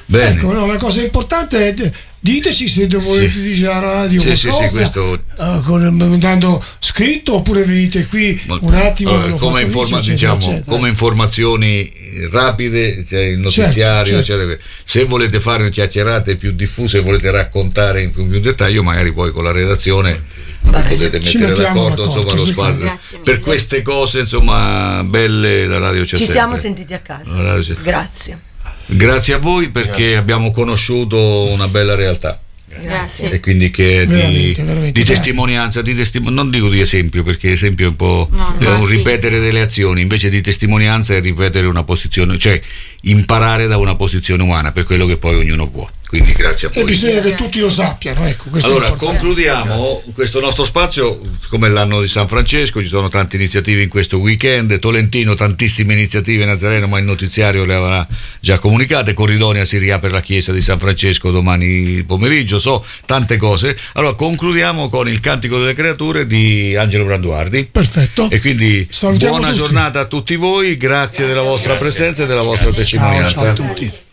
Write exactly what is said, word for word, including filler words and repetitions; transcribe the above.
Bene. Ecco, no, la cosa importante è diteci se volete sì. dire alla radio sì, qualcosa, sì, sì, questo... uh, con, mandando scritto, oppure venite qui un attimo allora, come, informa- eccetera, diciamo, eccetera. come informazioni rapide, cioè il notiziario, certo, certo. Se volete fare una chiacchierate più diffuse, volete raccontare in più, più dettaglio, magari poi con la redazione potete mettere d'accordo, insomma, lo squadro per queste cose, insomma, belle. La radio c'è ci sempre. siamo sentiti a casa, grazie. Grazie a voi perché Grazie. abbiamo conosciuto una bella realtà. Grazie. E quindi che è di, veramente, veramente di testimonianza, di testim- non dico di esempio, perché esempio è un po' no, è un ripetere delle azioni, invece di testimonianza è ripetere una posizione, cioè imparare da una posizione umana per quello che poi ognuno può. Quindi grazie a voi. E bisogna che tutti lo sappiano, ecco, allora concludiamo questo nostro spazio come l'anno di San Francesco, ci sono tante iniziative in questo weekend, Tolentino tantissime iniziative, Nazareno ma il notiziario le avrà già comunicate, Corridonia si riapre la chiesa di San Francesco domani pomeriggio, so tante cose. Allora concludiamo con il Cantico delle Creature di Angelo Branduardi. Perfetto. E quindi salutiamo buona tutti. giornata a tutti voi, grazie, grazie della vostra grazie. presenza e della vostra grazie. testimonianza. Ciao, ciao a tutti.